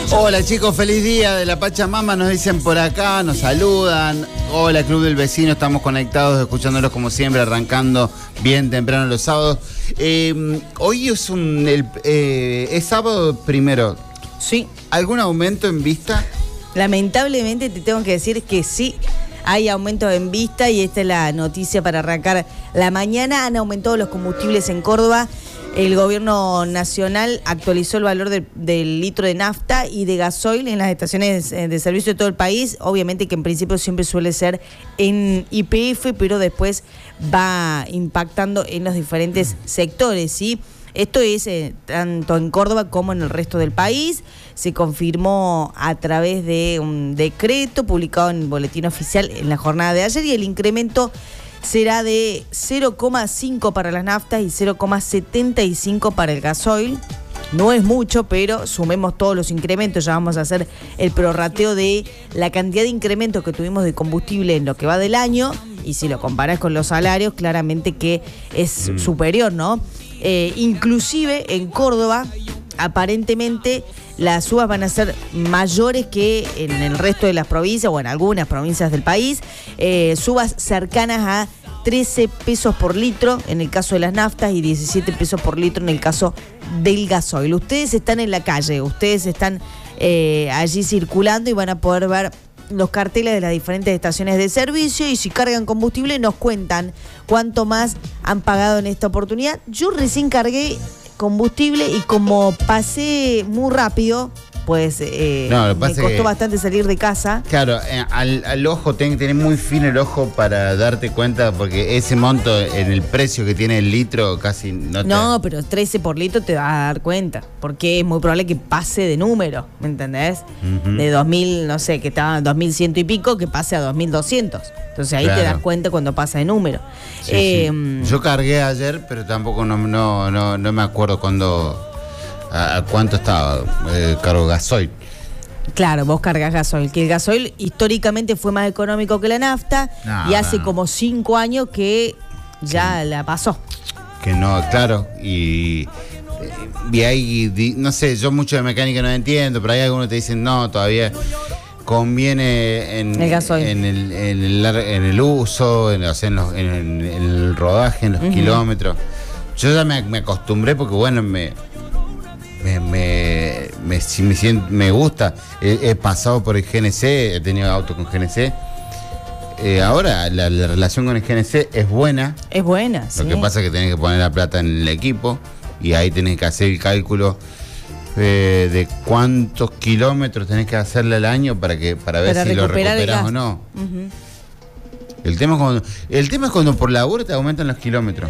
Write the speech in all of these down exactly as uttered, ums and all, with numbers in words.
Hola chicos, feliz día de la Pachamama, nos dicen por acá, nos saludan. Hola Club del Vecino, estamos conectados, escuchándolos como siempre, arrancando bien temprano los sábados. Eh, hoy es un el, eh, es sábado primero. Sí. ¿Algún aumento en vista? Lamentablemente te tengo que decir que sí. Hay aumentos en vista y esta es la noticia para arrancar la mañana. Han aumentado los combustibles en Córdoba. El gobierno nacional actualizó el valor de, del litro de nafta y de gasoil en las estaciones de servicio de todo el país. Obviamente que en principio siempre suele ser en Y P F, pero después va impactando en los diferentes sectores, ¿sí? Esto es eh, tanto en Córdoba como en el resto del país. Se confirmó a través de un decreto publicado en el Boletín Oficial en la jornada de ayer y el incremento será de cero coma cinco para las naftas y cero coma setenta y cinco para el gasoil. No es mucho, pero sumemos todos los incrementos. Ya vamos a hacer el prorrateo de la cantidad de incrementos que tuvimos de combustible en lo que va del año. Y si lo comparás con los salarios, claramente que es mm. superior, ¿no? Eh, inclusive en Córdoba, aparentemente las subas van a ser mayores que en el resto de las provincias o en algunas provincias del país. Eh, subas cercanas a trece pesos por litro en el caso de las naftas y diecisiete pesos por litro en el caso del gasoil. Ustedes están en la calle, ustedes están eh, allí circulando y van a poder ver los carteles de las diferentes estaciones de servicio y si cargan combustible nos cuentan cuánto más han pagado en esta oportunidad. Yo recién cargué combustible y como pasé muy rápido, pues eh, no, me costó que, bastante salir de casa. Claro, eh, al, al ojo, tenés que tener muy fino el ojo para darte cuenta, porque ese monto en el precio que tiene el litro casi no te... No, pero trece por litro te vas a dar cuenta, porque es muy probable que pase de número, ¿me entendés? Uh-huh. De dos mil, no sé, que estaba en dos mil cien y pico, que pase a dos mil doscientos. Entonces ahí claro. te das cuenta cuando pasa de número. Sí, eh, sí. Yo cargué ayer, pero tampoco no, no, no, no me acuerdo cuándo... ¿A cuánto estaba? Eh, cargo gasoil. Claro, vos cargas gasoil. Que el gasoil históricamente fue más económico que la nafta no, y hace no. como cinco años que ya que, la pasó. Que no, claro. Y, y hay, no sé, yo mucho de mecánica no entiendo, pero hay algunos que te dicen, no, todavía conviene en el gasoil, en el, en el, en el uso, en, o sea, en, los, en, el, en el rodaje, en los uh-huh. kilómetros. Yo ya me, me acostumbré porque, bueno, me... Me, me, me, me, siento, me gusta. He, he pasado por el G N C, he tenido auto con G N C. Eh, ahora la, la relación con el G N C es buena. Es buena, Lo sí. que pasa es que tenés que poner la plata en el equipo y ahí tenés que hacer el cálculo eh, de cuántos kilómetros tenés que hacerle al año para que para ver para si lo recuperás o no. Uh-huh. El tema es cuando, el tema es cuando por laburo te aumentan los kilómetros.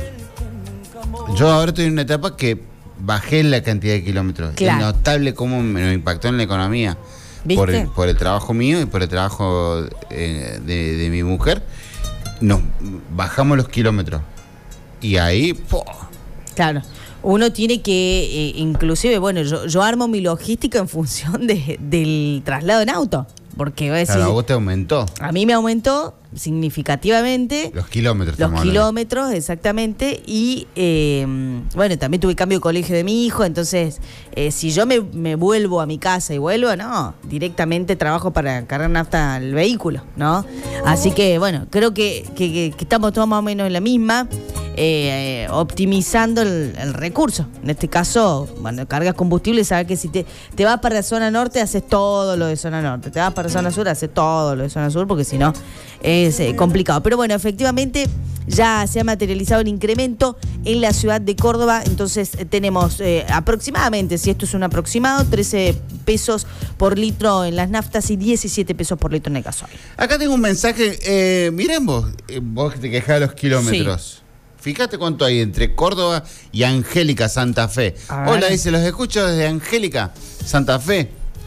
Yo ahora estoy en una etapa que bajé la cantidad de kilómetros. Claro. Es notable cómo me impactó en la economía. Por el, por el trabajo mío y por el trabajo eh, de, de mi mujer. Nos bajamos los kilómetros. Y ahí... ¡po! Claro. Uno tiene que, eh, inclusive, bueno, yo, yo armo mi logística en función de, del traslado en auto. Porque va a decir... Claro, a vos te aumentó. A mí me aumentó significativamente. Los kilómetros. Los kilómetros, hablando. Exactamente. Y, eh, bueno, también tuve cambio de colegio de mi hijo. Entonces, eh, si yo me, me vuelvo a mi casa y vuelvo, no, directamente trabajo para cargar nafta al vehículo, ¿no? Así que, bueno, creo que, que, que, que estamos todos más o menos en la misma. Eh, optimizando el, el recurso. En este caso, cuando cargas combustible, sabes que si te, te vas para la zona norte, haces todo lo de zona norte. Te vas para la zona sur, haces todo lo de zona sur, porque si no es eh, complicado. Pero bueno, efectivamente ya se ha materializado el incremento en la ciudad de Córdoba. Entonces eh, tenemos eh, aproximadamente, si esto es un aproximado, trece pesos por litro en las naftas y diecisiete pesos por litro en el gasoil. Acá tengo un mensaje. Eh, miren vos, eh, vos que te quejás de los kilómetros. Sí. Fíjate cuánto hay entre Córdoba y Angélica, Santa Fe. Hola, dice, los escucho desde Angélica, Santa Fe.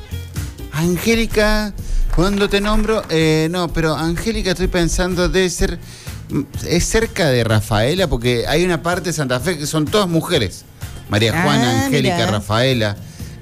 Angélica, cuando te nombro, eh, no, pero Angélica estoy pensando debe ser, es cerca de Rafaela, porque hay una parte de Santa Fe que son todas mujeres. María Juana, ah, Angélica, mira. Rafaela,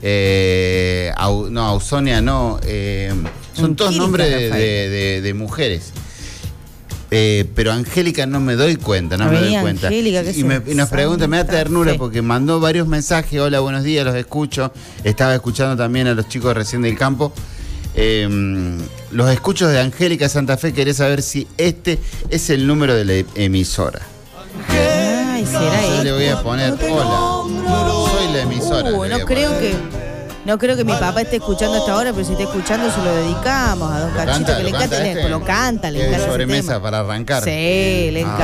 eh, Au, no, Ausonia no, eh, son todos nombres de, de, de, de mujeres. Eh, pero Angélica no me doy cuenta, no Avenida me doy cuenta. Angélica, ¿qué y, me, y nos pregunta, me da ternura Fe. porque mandó varios mensajes, hola, buenos días, los escucho. Estaba escuchando también a los chicos recién del campo. Eh, los escuchos de Angélica Santa Fe, quería saber si este es el número de la emisora. Ay, será Yo esto. le voy a poner, hola, soy la emisora. Uh, no creo que no creo que mi papá esté escuchando hasta ahora, pero si está escuchando se lo dedicamos a Don Cachito, que le encanta, este? lo canta, le Es encanta ese sobremesa tema. para arrancar. Sí, le encanta.